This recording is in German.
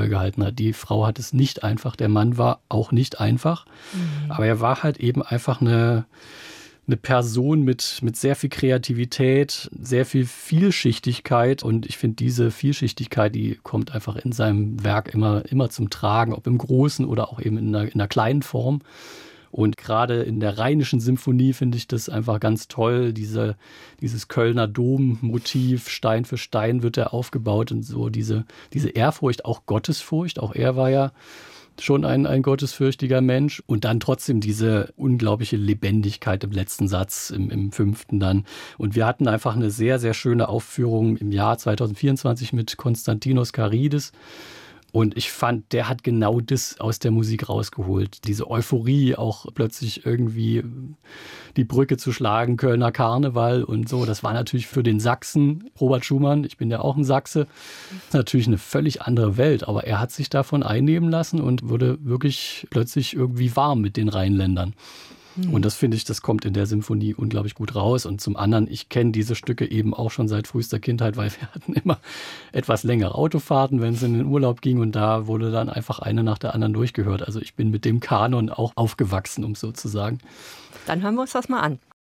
innegehalten hat. Die Frau hat es nicht einfach, der Mann war auch nicht einfach. Aber er war halt eben einfach eine Person mit sehr viel Kreativität, sehr viel Vielschichtigkeit. Und ich finde, diese Vielschichtigkeit, die kommt einfach in seinem Werk immer zum Tragen, ob im Großen oder auch eben in einer kleinen Form. Und gerade in der Rheinischen Symphonie finde ich das einfach ganz toll. Dieses Kölner Dom-Motiv, Stein für Stein wird er aufgebaut und so diese Ehrfurcht, auch Gottesfurcht. Auch er war ja schon ein gottesfürchtiger Mensch. Und dann trotzdem diese unglaubliche Lebendigkeit im letzten Satz, im fünften dann. Und wir hatten einfach eine sehr, sehr schöne Aufführung im Jahr 2024 mit Konstantinos Karidis. Und ich fand, der hat genau das aus der Musik rausgeholt. Diese Euphorie, auch plötzlich irgendwie die Brücke zu schlagen, Kölner Karneval und so. Das war natürlich für den Sachsen, Robert Schumann, ich bin ja auch ein Sachse, natürlich eine völlig andere Welt. Aber er hat sich davon einnehmen lassen und wurde wirklich plötzlich irgendwie warm mit den Rheinländern. Und das finde ich, das kommt in der Symphonie unglaublich gut raus. Und zum anderen, ich kenne diese Stücke eben auch schon seit frühester Kindheit, weil wir hatten immer etwas längere Autofahrten, wenn es in den Urlaub ging. Und da wurde dann einfach eine nach der anderen durchgehört. Also ich bin mit dem Kanon auch aufgewachsen, um so zu sagen. Dann hören wir uns das mal an.